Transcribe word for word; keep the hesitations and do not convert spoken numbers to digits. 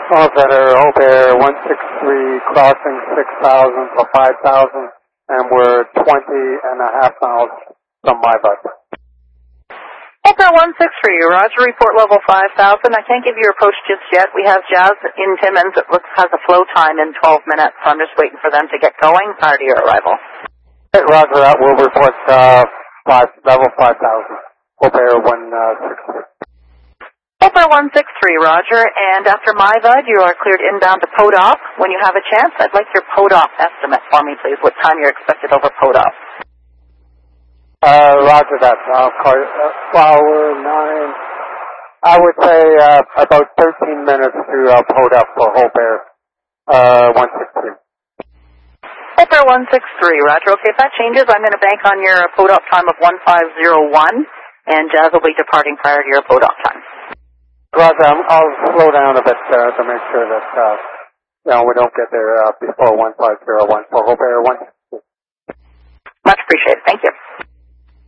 All better, Hope Air one six three, crossing six thousand for five thousand, and we're twenty and a half miles from my butt. Hope Air one six three, Roger, report level five thousand. I can't give you your approach just yet. We have Jazz in Timmins. It looks has a flow time in twelve minutes, so I'm just waiting for them to get going prior to your arrival. Hey, Roger, that will report uh, five, level five thousand. Hope Air one six three. Hope Air one six three, Roger, and after my V U D, you are cleared inbound to Podop. When you have a chance, I'd like your Podop estimate for me, please. What time you're expected over Podop? Uh, Roger that. I'll call you. Uh, hour nine. I would say uh, about thirteen minutes to uh, Podop for Hope Air uh, one six three. Hope Air one six three, Roger. Okay, if that changes, I'm going to bank on your Podop time of one five zero one, and Jazz will be departing prior to your Podop time. Roger, I'm, I'll slow down a bit uh, to make sure that uh, you know we don't get there uh, before one five zero one for Hope Air one six three. Much appreciated. Thank you.